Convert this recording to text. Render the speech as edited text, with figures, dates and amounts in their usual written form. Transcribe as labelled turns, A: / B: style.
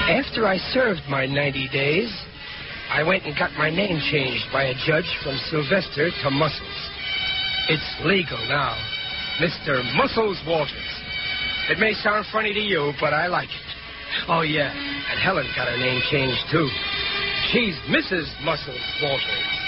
A: After I served my 90 days, I went and got my name changed by a judge from Sylvester to Muscles. It's legal now. Mr. Muscles Walters. It may sound funny to you, but I like it. Oh, yeah, and Helen got her name changed, too. She's Mrs. Muscles Walters.